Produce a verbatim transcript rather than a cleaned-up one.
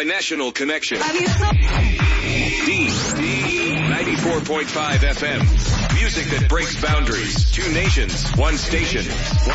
by National Connection. D ninety-four point five F M. Music that breaks boundaries. Two nations, one station.